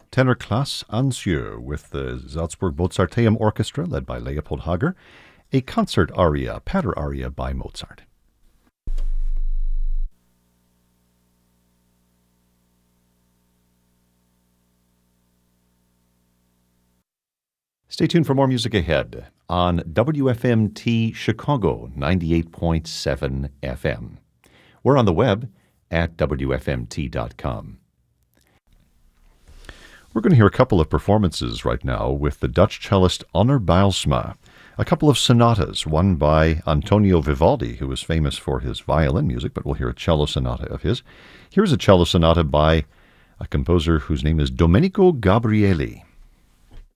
tenor Klaas Ansieu with the Salzburg Mozarteum Orchestra led by Leopold Hager, a concert aria, Pater aria by Mozart. Stay tuned for more music ahead on WFMT Chicago 98.7 FM. We're on the web at WFMT.com. We're going to hear a couple of performances right now with the Dutch cellist Onno Bijlsma, a couple of sonatas, one by Antonio Vivaldi, who is famous for his violin music, but we'll hear a cello sonata of his. Here's a cello sonata by a composer whose name is Domenico Gabrieli.